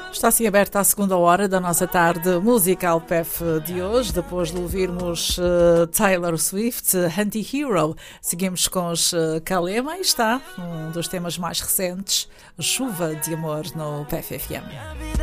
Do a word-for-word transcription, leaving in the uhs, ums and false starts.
Está assim aberta a segunda hora da nossa tarde musical P E F de hoje. Depois de ouvirmos uh, Taylor Swift, Anti-Hero, seguimos com os uh, Kalema e está um dos temas mais recentes, Chuva de Amor, no P F F M.